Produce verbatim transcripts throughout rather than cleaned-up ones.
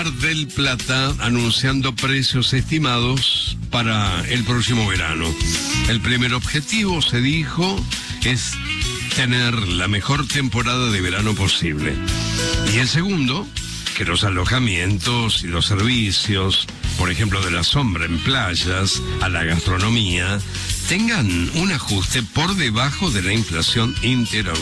Mar del Plata anunciando precios estimados para el próximo verano. El primer objetivo, se dijo, es tener la mejor temporada de verano posible. Y el segundo, que los alojamientos y los servicios, por ejemplo, de la sombra en playas, a la gastronomía, tengan un ajuste por debajo de la inflación interanual.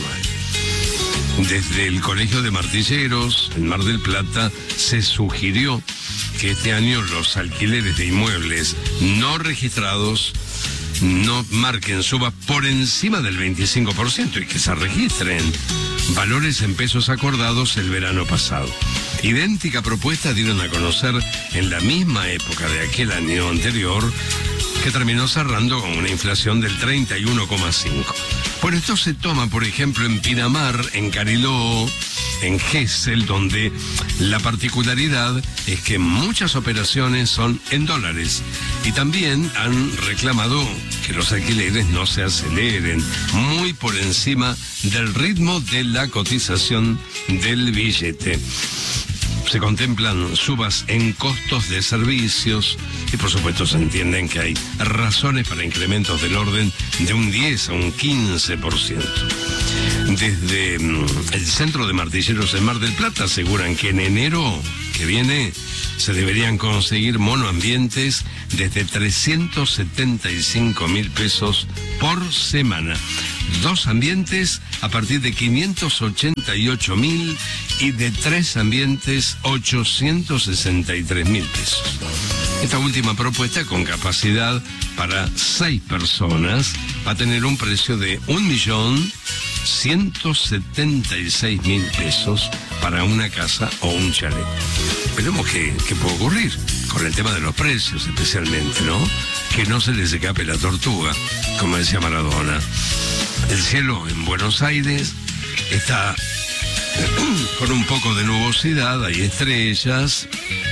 Desde el Colegio de Martilleros, en Mar del Plata, se sugirió que este año los alquileres de inmuebles no registrados no marquen subas por encima del veinticinco por ciento y que se registren valores en pesos acordados el verano pasado. Idéntica propuesta dieron a conocer en la misma época de aquel año anterior, que terminó cerrando con una inflación del treinta y uno coma cinco. Bueno, esto se toma, por ejemplo, en Pinamar, en Cariló, en Gesell, donde la particularidad es que muchas operaciones son en dólares. Y también han reclamado que los alquileres no se aceleren muy por encima del ritmo de la cotización del billete. Se contemplan subas en costos de servicios y por supuesto se entienden que hay razones para incrementos del orden de un diez a un quince por ciento. Desde el Centro de Martilleros en Mar del Plata aseguran que en enero que viene se deberían conseguir monoambientes desde trescientos setenta y cinco mil pesos por semana. Dos ambientes a partir de quinientos ochenta y ocho mil y de tres ambientes ochocientos sesenta y tres mil pesos. Esta última propuesta, con capacidad para seis personas, va a tener un precio de un millón ciento setenta y seis mil pesos para una casa o un chalet. Esperemos que, que pueda ocurrir con el tema de los precios especialmente, ¿no? Que no se les escape la tortuga, como decía Maradona. El cielo en Buenos Aires está con un poco de nubosidad, hay estrellas,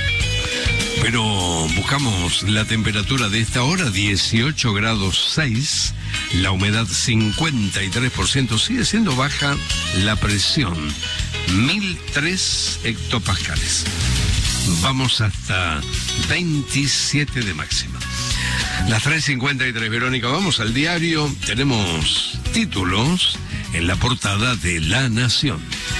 pero buscamos la temperatura de esta hora, dieciocho grados seis, la humedad cincuenta y tres por ciento, sigue siendo baja la presión, mil tres hectopascales. Vamos hasta veintisiete de máxima. Las tres cincuenta y tres, Verónica, vamos al diario. Tenemos títulos en la portada de La Nación.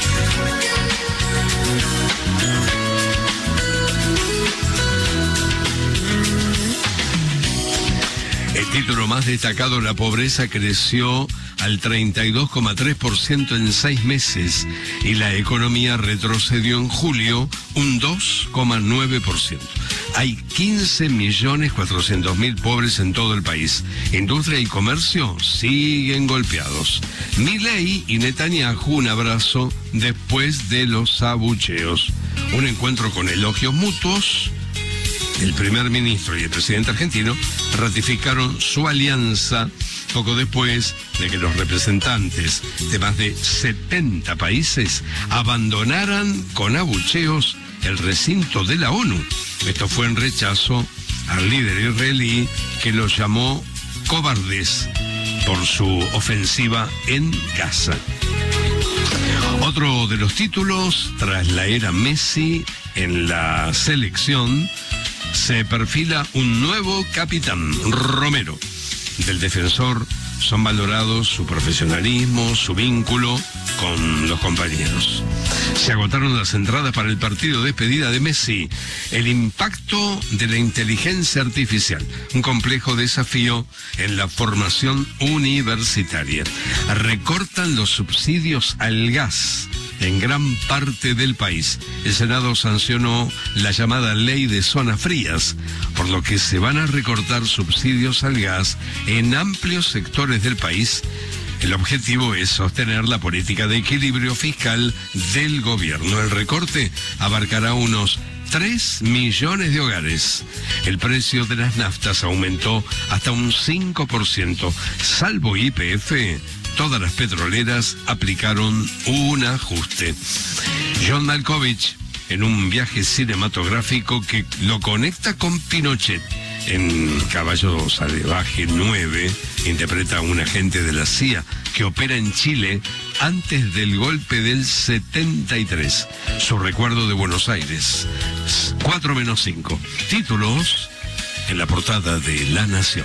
El título más destacado: la pobreza creció al treinta y dos coma tres por ciento en seis meses y la economía retrocedió en julio un dos coma nueve por ciento. Hay quince millones cuatrocientos mil pobres en todo el país. Industria y comercio siguen golpeados. Milei y Netanyahu, un abrazo después de los abucheos. Un encuentro con elogios mutuos. El primer ministro y el presidente argentino ratificaron su alianza poco después de que los representantes de más de setenta países abandonaran con abucheos el recinto de la ONU. Esto fue en rechazo al líder israelí, que los llamó cobardes por su ofensiva en Gaza. Otro de los títulos: tras la era Messi en la selección, se perfila un nuevo capitán, Romero. Del defensor son valorados su profesionalismo, su vínculo con los compañeros. Se agotaron las entradas para el partido de despedida de Messi. El impacto de la inteligencia artificial, un complejo desafío en la formación universitaria. Recortan los subsidios al gas en gran parte del país. El Senado sancionó la llamada ley de zonas frías, por lo que se van a recortar subsidios al gas en amplios sectores del país. El objetivo es sostener la política de equilibrio fiscal del gobierno. El recorte abarcará unos tres millones de hogares. El precio de las naftas aumentó hasta un cinco por ciento. Salvo Y P F, todas las petroleras aplicaron un ajuste. John Malkovich, en un viaje cinematográfico que lo conecta con Pinochet, en Caballo Salvaje nueve, interpreta a un agente de la C I A que opera en Chile antes del golpe del setenta y tres. Su recuerdo de Buenos Aires. cuatro menos cinco. Títulos en la portada de La Nación.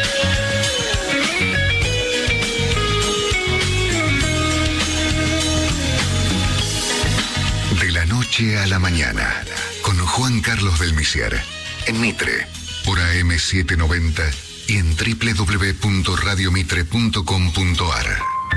De la noche a la mañana, con Juan Carlos del Misier, en Mitre, por A M setecientos noventa y en doble u doble u doble u punto radio mitre punto com punto a r.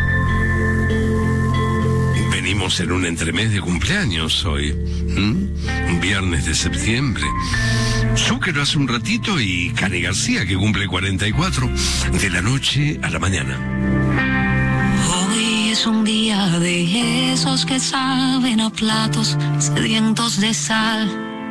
Venimos en un entremés de cumpleaños hoy, ¿Mm? un viernes de septiembre. Zúquero hace un ratito y Cani García, que cumple cuarenta y cuatro, de la noche a la mañana. Hoy es un día de esos que saben a platos sedientos de sal.